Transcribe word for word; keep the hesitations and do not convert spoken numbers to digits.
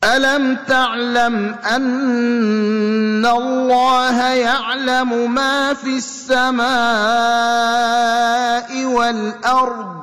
أَلَمْ تَعْلَمْ أَنَّ اللَّهَ يَعْلَمُ مَا فِي السَّمَاءِ وَالْأَرْضِ